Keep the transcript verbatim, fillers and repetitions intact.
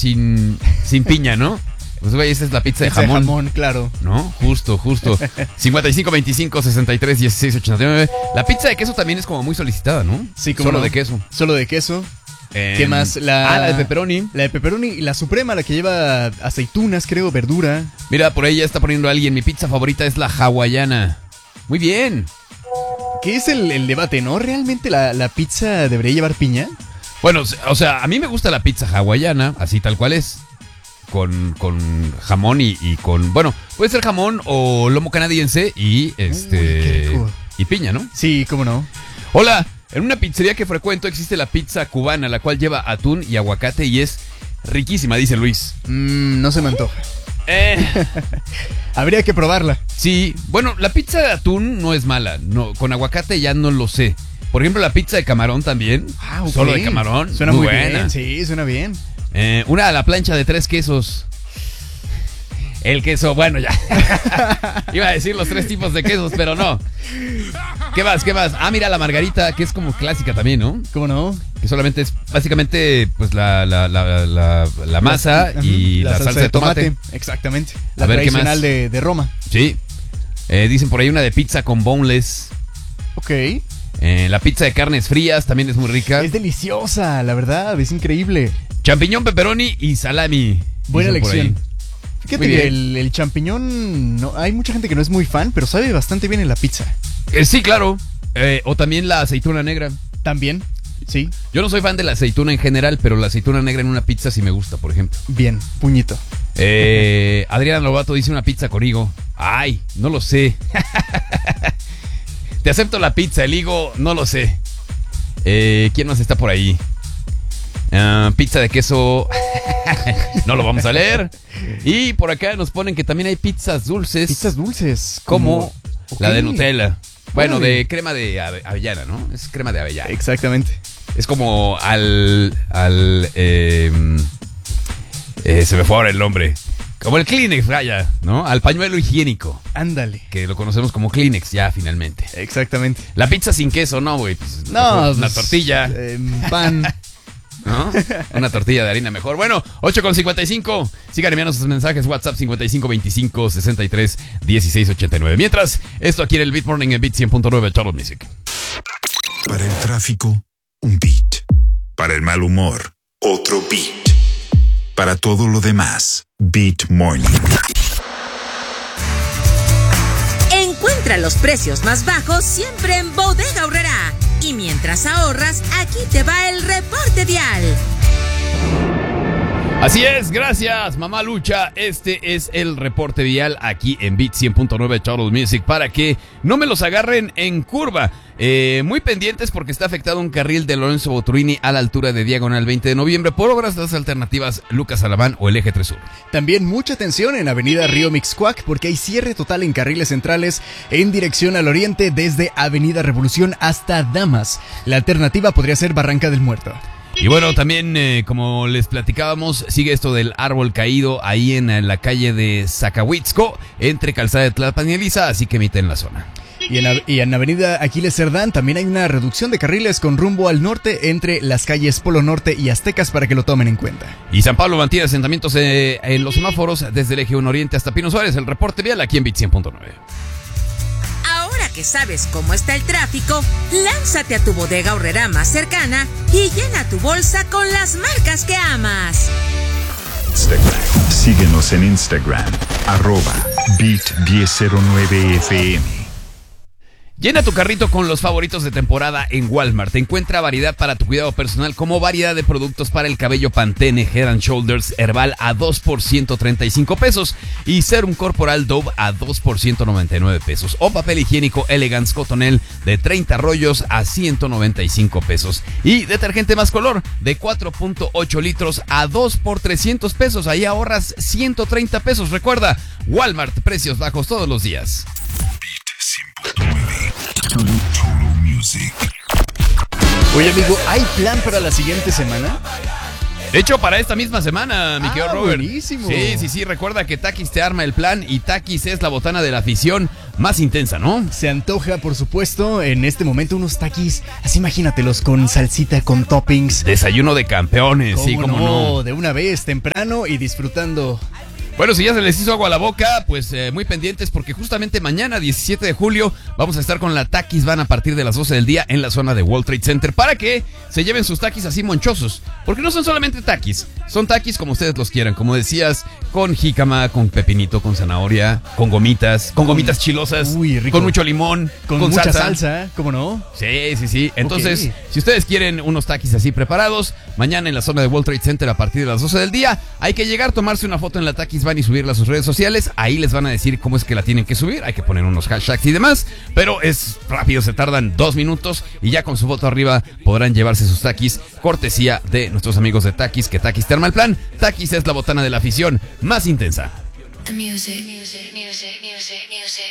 sin, sin piña, ¿no? Pues güey, esa es la pizza de Pizza de jamón. jamón, claro. ¿No? Justo, justo. cincuenta y cinco veinticinco sesenta y tres dieciséis ochenta y nueve. La pizza de queso también es como muy solicitada, ¿no? Sí, como Solo no. de queso. Solo de queso. Eh, ¿Qué más? La, ah, la de pepperoni. La de pepperoni y la suprema, la que lleva aceitunas, creo, verdura. Mira, por ahí ya está poniendo alguien. Mi pizza favorita es la hawaiana. Muy bien. ¿Qué es el, el debate, no? ¿Realmente la, la pizza debería llevar piña? Bueno, o sea, a mí me gusta la pizza hawaiana, así tal cual es. Con, con jamón y, y con... Bueno, puede ser jamón o lomo canadiense y este... Uy, qué rico. Y piña, ¿no? Sí, cómo no. Hola, en una pizzería que frecuento existe la pizza cubana, la cual lleva atún y aguacate y es riquísima, dice Luis. Mm, no se me antoja. Eh, Habría que probarla. sí, bueno, la pizza de atún no es mala, no, con aguacate ya no lo sé. Por ejemplo, la pizza de camarón también, Ah, ok. solo de camarón, Suena muy, muy buena. bien. Sí, suena bien. Eh, una a la plancha de tres quesos. El queso, bueno, ya. Iba a decir los tres tipos de quesos, pero no. ¿Qué más? ¿Qué más? Ah, mira, la margarita, que es como clásica también, ¿no? ¿Cómo no? Que solamente es básicamente pues la, la, la, la, la masa Ajá, y la, salsa, de tomate. Exactamente. La A ver, ¿qué tradicional más? de, de Roma. Sí. Eh, dicen por ahí una de pizza con boneless. Ok. Eh, la pizza de carnes frías también es muy rica. Es deliciosa, la verdad, es increíble. Champiñón, pepperoni y salami. Buena Dicen por elección. ahí. Fíjate Muy que bien. el, el champiñón, no, hay mucha gente que no es muy fan, pero sabe bastante bien en la pizza. Eh, sí, claro. Eh, o también la aceituna negra. También, sí, Yo no soy fan de la aceituna en general, pero la aceituna negra en una pizza sí me gusta, por ejemplo. bien, puñito. Eh, Adriana Lobato dice una pizza con higo. Ay, no lo sé. Te acepto la pizza, el higo, no lo sé. Eh, ¿Quién más está por ahí? Uh, pizza de queso. No lo vamos a leer. Y por acá nos ponen que también hay pizzas dulces. Pizzas dulces. como Ok. la de Nutella. Bueno, Órale. de crema de ave- avellana, ¿no? Es crema de avellana. Exactamente. Es como al... al eh, eh, se me fue ahora el nombre. Como el Kleenex, vaya, ¿no? Al pañuelo higiénico, Ándale. que lo conocemos como Kleenex ya finalmente. Exactamente. La pizza sin queso, no, güey. Pues, No, mejor una pues, tortilla, eh, pan. ¿no? Una tortilla de harina mejor. Bueno, ocho con cincuenta y cinco. Sigan enviando sus mensajes. WhatsApp cincuenta y cinco veinticinco sesenta y tres dieciséis ochenta y nueve. Mientras, esto aquí en el Beat Morning en Beat cien punto nueve Total Music. Para el tráfico, un beat. Para el mal humor, otro beat. Para todo lo demás, Beat Morning. Encuentra los precios más bajos siempre en Bodega Aurrerá. Y mientras ahorras, aquí te va el reporte vial. Así es, gracias, mamá Lucha. Este es el reporte vial aquí en Beat cien punto nueve Total Music para que no me los agarren en curva. Eh, muy pendientes porque está afectado un carril de Lorenzo Boturini a la altura de Diagonal veinte de noviembre por obras de las alternativas Lucas Alamán o el Eje tres Sur. También mucha atención en Avenida Río Mixcoac porque hay cierre total en carriles centrales en dirección al oriente desde Avenida Revolución hasta Damas. La alternativa podría ser Barranca del Muerto. Y bueno, también eh, como les platicábamos, sigue esto del árbol caído ahí en, en la calle de Zacahuitzco, entre Calzada de Tlalpan y Elisa, así que emiten la zona. Y en, y en Avenida Aquiles Cerdán también hay una reducción de carriles con rumbo al norte entre las calles Polo Norte y Aztecas para que lo tomen en cuenta. Y San Pablo mantiene asentamientos eh, en los semáforos desde el eje uno Oriente hasta Pino Suárez. El reporte vial aquí en Beat cien punto nueve. Ahora que sabes cómo está el tráfico, lánzate a tu Bodega Aurrerá más cercana y llena tu bolsa con las marcas que amas. Instagram. Síguenos en Instagram, arroba Beat diez cero nueve F M. Llena tu carrito con los favoritos de temporada en Walmart. Encuentra variedad para tu cuidado personal como variedad de productos para el cabello Pantene, Head and Shoulders Herbal a dos por ciento treinta y cinco pesos y Serum Corporal Dove a dos por ciento noventa y nueve pesos o papel higiénico Elegance Cotonel de treinta rollos a ciento noventa y cinco pesos y detergente más color de cuatro punto ocho litros a dos por trescientos pesos. Ahí ahorras ciento treinta pesos. Recuerda, Walmart, precios bajos todos los días. Oye amigo, ¿hay plan para la siguiente semana? De hecho, para esta misma semana, mi querido Ah, Robert. buenísimo. Sí, sí, sí. Recuerda que Takis te arma el plan y Takis es la botana de la afición más intensa, ¿no? Se antoja, por supuesto, en este momento unos taquis, así imagínatelos, con salsita, con toppings. Desayuno de campeones, sí, cómo no. De una vez, temprano y disfrutando. Bueno, si ya se les hizo agua a la boca, pues eh, muy pendientes porque justamente mañana, diecisiete de julio, vamos a estar con la Takis Van a partir de las doce del día en la zona de World Trade Center para que se lleven sus takis así monchosos. Porque no son solamente takis, son takis como ustedes los quieran, como decías, con jícama, con pepinito, con zanahoria, con gomitas, con gomitas chilosas, Uy, rico. con mucho limón, Con, con mucha salsa. salsa, ¿cómo no? Sí, sí, sí. Entonces, Ok. si ustedes quieren unos takis así preparados, mañana en la zona de World Trade Center a partir de las doce del día, hay que llegar, tomarse una foto en la Takis Van y subirla a sus redes sociales. Ahí les van a decir cómo es que la tienen que subir. Hay que poner unos hashtags y demás, pero es rápido, se tardan dos minutos y ya con su foto arriba podrán llevarse sus takis, cortesía de nuestros amigos de Takis, que Takis te arma el plan. Takis es la botana de la afición más intensa. The music, music, music, music, music.